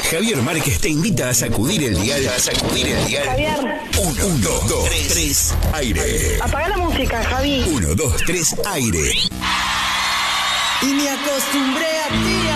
Javier Márquez te invita a sacudir el dial. Javier. 1, 2, 3, aire. Apaga la música, Javi. 1, 2, 3, aire. Y me acostumbré a ti.